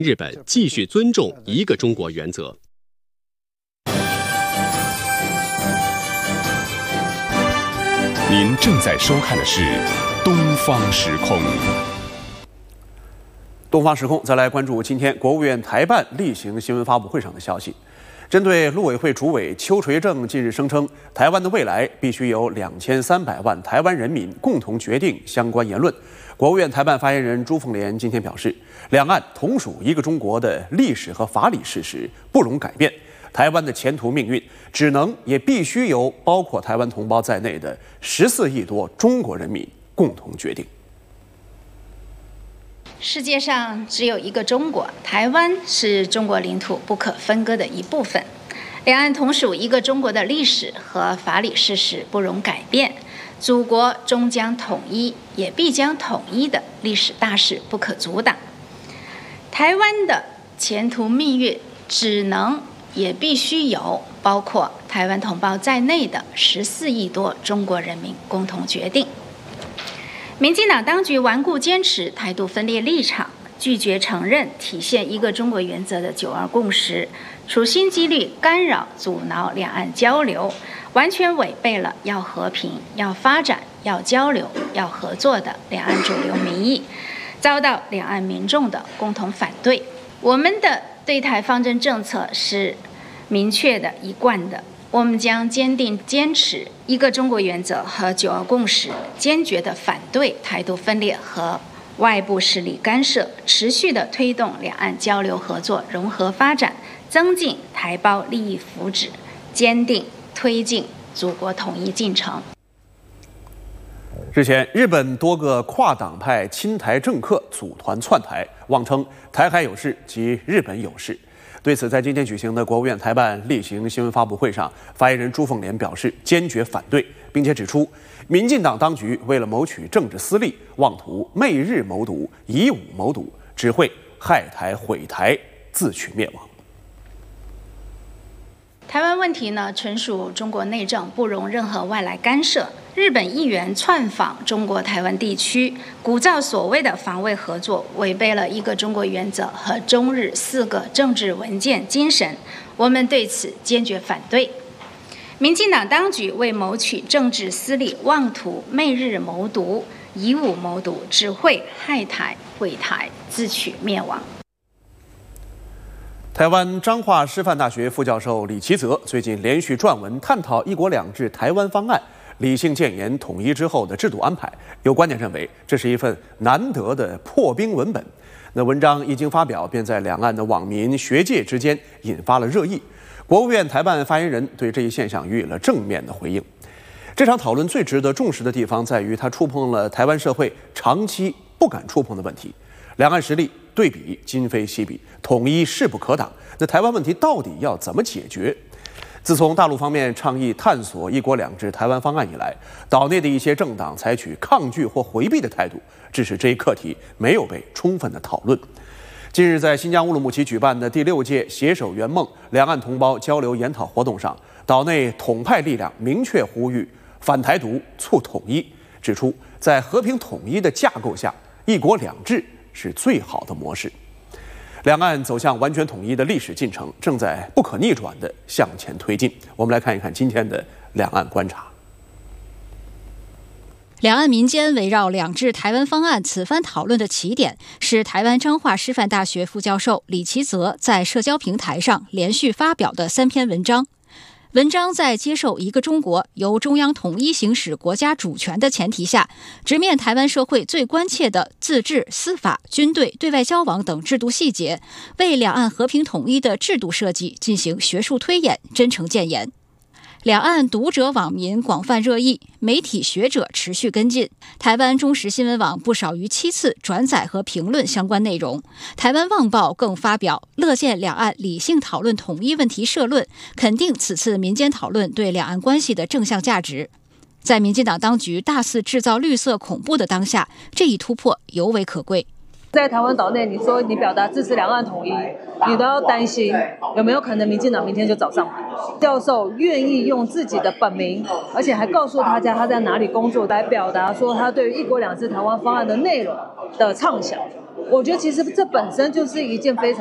日本继续尊重一个中国原则。 您正在收看的是《东方时空》。 东方时空，再来关注今天国务院台办例行新闻发布会上的消息。针对陆委会主委邱垂正近日声称，台湾的未来必须由2300万台湾人民共同决定相关言论，国务院台办发言人朱凤莲今天表示，两岸同属一个中国的历史和法理事实不容改变，台湾的前途命运只能也必须由包括台湾同胞在内的14亿多中国人民共同决定。 世界上只有一个中国，台湾是中国领土不可分割的一部分。两岸同属一个中国的历史和法理事实不容改变，祖国终将统一，也必将统一的历史大势不可阻挡。台湾的前途命运只能也必须由包括台湾同胞在内的14亿多中国人民共同决定。民进党当局顽固坚持台独分裂立场，拒绝承认体现一个中国原则的9·2共识，处心积虑干扰阻挠两岸交流，完全违背了要和平、要发展、要交流、要合作的两岸主流民意，遭到两岸民众的共同反对。我们的对台方针政策是明确的、一贯的，我们将坚定坚持一个中国原则和9·2共识，坚决地反对台独分裂和外部势力干涉，持续地推动两岸交流合作融合发展，增进台胞利益福祉，坚定推进祖国统一进程。 日前，日本多个跨党派亲台政客组团窜台，妄称台海有事及日本有事。对此，在今天举行的国务院台办例行新闻发布会上，发言人朱凤莲表示坚决反对，并且指出，民进党当局为了谋取政治私利，妄图媚日谋独、以武谋独，只会害台毁台，自取灭亡。 台湾问题呢，纯属中国内政，不容任何外来干涉。日本议员窜访中国台湾地区，鼓噪所谓的防卫合作，违背了一个中国原则和中日4个政治文件精神，我们对此坚决反对。民进党当局为谋取政治私利，妄图媚日谋独、以武谋独，只会害台毁台，自取灭亡。 台湾彰化师范大学副教授李奇泽最近连续撰文探讨“一国两制”台湾方案，理性建言统一之后的制度安排。有观点认为，这是一份难得的破冰文本。那文章一经发表，便在两岸的网民、学界之间引发了热议。国务院台办发言人对这一现象予以了正面的回应。这场讨论最值得重视的地方在于，它触碰了台湾社会长期不敢触碰的问题。两岸实力对比今非昔比，统一势不可挡。那台湾问题到底要怎么解决？自从大陆方面倡议探索“一国两制”台湾方案以来，岛内的一些政党采取抗拒或回避的态度，致使这一课题没有被充分的讨论。近日，在新疆乌鲁木齐举办的第6届携手圆梦两岸同胞交流研讨活动上，岛内统派力量明确呼吁反台独、促统一，指出在和平统一的架构下，“一国两制”是最好的模式。两岸走向完全统一的历史进程正在不可逆转地向前推进。我们来看一看今天的两岸观察。 两岸民间围绕两制台湾方案此番讨论的起点，是台湾彰化师范大学副教授李奇泽在社交平台上连续发表的3篇文章。文章在接受一个中国由中央统一行使国家主权的前提下，直面台湾社会最关切的自治、司法、军队、对外交往等制度细节，为两岸和平统一的制度设计进行学术推演、真诚建言。两岸读者网民广泛热议，媒体学者持续跟进。台湾中时新闻网不少于7次转载和评论相关内容。台湾旺报更发表乐见两岸理性讨论统一问题社论，肯定此次民间讨论对两岸关系的正向价值。在民进党当局大肆制造绿色恐怖的当下，这一突破尤为可贵。 在台湾岛内，你说你表达支持两岸统一，你都要担心有没有可能民进党明天就找上门。教授愿意用自己的本名，而且还告诉大家他在哪里工作，来表达说他对于“一国两制”台湾方案的内容的畅想。 我觉得其实这本身就是一件非常